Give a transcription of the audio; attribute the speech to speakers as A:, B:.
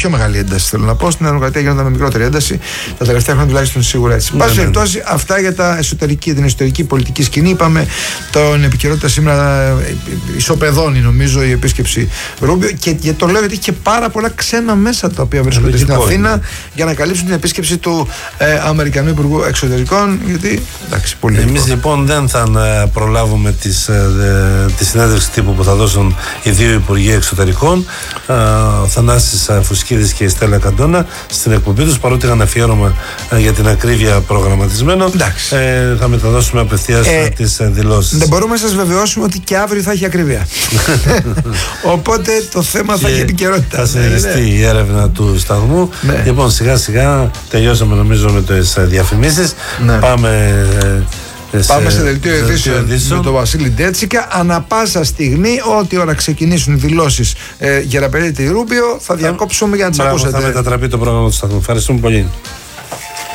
A: πιο μεγάλη ένταση, θέλω να πω. Στην Δημοκρατία γίνονταν με μικρότερη ένταση. Τα τελευταία χρόνια τουλάχιστον σίγουρα έτσι. Εν πάση περιπτώσει, αυτά για την εσωτερική πολιτική σκηνή. Είπαμε τον επικαιρότητα σήμερα ισοπεδώνει, νομίζω, η επίσκεψη Ρούμπιο. Και το λέω γιατί είχε πάρα πολλά ξένα μέσα τα οποία βρίσκονται στην Αθήνα για να καλύψουν την επίσκεψη του Αμερικανού Υπουργού Εξωτερικών. Γιατί εντάξει, πολύ.
B: Εμείς λοιπόν δεν θα προλάβουμε τη συνέντευξη τύπου που θα δώσουν οι δύο Υπουργοί Εξωτερικών, ο Θανάσης Φουσκίδης και η Στέλλα Καντώνα, στην εκπομπή τους, παρότι είχαν αφιέρωμα για την ακρίβεια προγραμματισμένο. Θα μεταδώσουμε απευθείας τις δηλώσεις.
A: Δεν μπορούμε να σας βεβαιώσουμε ότι και αύριο θα έχει ακρίβεια. Οπότε το θέμα θα έχει επικαιρότητα.
B: Θα συνεχιστεί η έρευνα του σταθμού. Λοιπόν, σιγά σιγά τελειώσαμε νομίζω με τις διαφημίσεις.
A: Πάμε σε δελτίο ειδήσεων με τον Βασίλη Ντέτσικα. Ανά πάσα στιγμή, ό,τι ώρα ξεκινήσουν οι δηλώσεις Γεραπετρίτη Ρούμπιο, θα διακόψουμε για να τις ακούσετε.
B: Θα μετατραπεί το πρόγραμμα του σταθμού. Ευχαριστούμε πολύ.